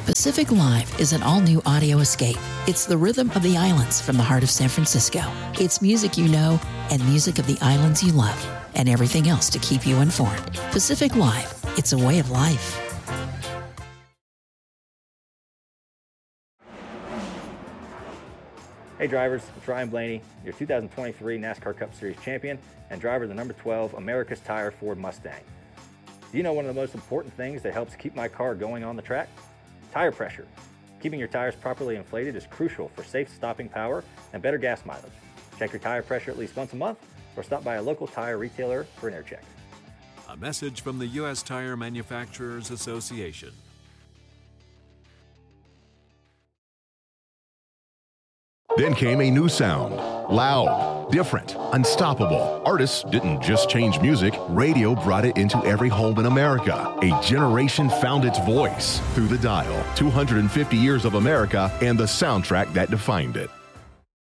Pacific Live is an all-new audio escape. It's the rhythm of the islands from the heart of San Francisco. It's music you know and music of the islands you love, and everything else to keep you informed. Pacific Live, it's a way of life. Hey drivers, it's Ryan Blaney, your 2023 NASCAR Cup Series champion and driver of the number 12 America's Tire Ford Mustang. Do you know one of the most important things that helps keep my car going on the track? Tire pressure. Keeping your tires properly inflated is crucial for safe stopping power and better gas mileage. Check your tire pressure at least once a month or stop by a local tire retailer for an air check. A message from the U.S. Tire Manufacturers Association. Then came a new sound. Loud, different, unstoppable. Artists didn't just change music, radio brought it into every home in America. A generation found its voice through the dial. 250 years of America and the soundtrack that defined it.